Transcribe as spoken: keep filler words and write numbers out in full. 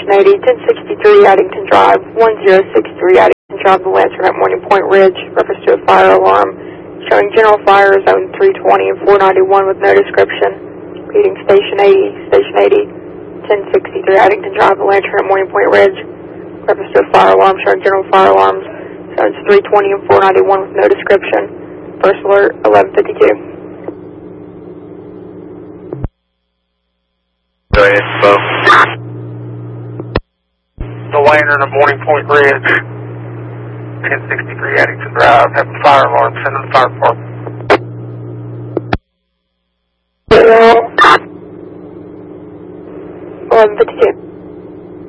eighty, ten sixty-three Addington Drive, one zero six three Addington Drive, the Lantern at Morning Point Ridge, reference to a fire alarm showing general fire zone three twenty and four ninety-one with no description. Reading Station eighty, Station eighty, ten sixty-three Addington Drive, the Lantern at Morning Point Ridge, reference to a fire alarm showing general fire alarms zones three twenty and four ninety-one with no description. First alert, eleven fifty-two. Go ahead, Bo. The Lantern at Morning Point Ridge, ten sixty-three Addington Drive, have a fire alarm sent to the fire department. eleven fifty-two.